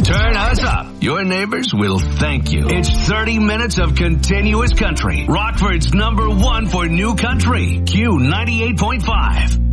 Turn us up. Your neighbors will thank you. It's 30 minutes of continuous country. Rockford's #1 for new country. Q98.5.